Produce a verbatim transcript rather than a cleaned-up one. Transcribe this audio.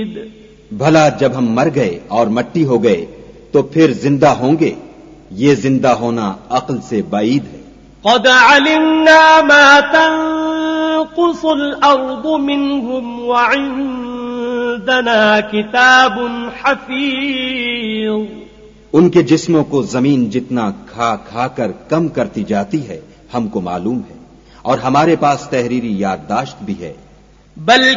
भला जब हम मर गए और मट्टी हो गए तो फिर जिंदा होंगे, ये जिंदा होना अक्ल से बाईद है। क़द अलिमना मा तंक़ुसुल अर्दु मिनहुम व इंदना किताबुन हफ़ीज़। उनके जिस्मों को जमीन जितना खा खा कर कम करती जाती है हमको मालूम है, और हमारे पास तहरीरी याददाश्त भी है। बल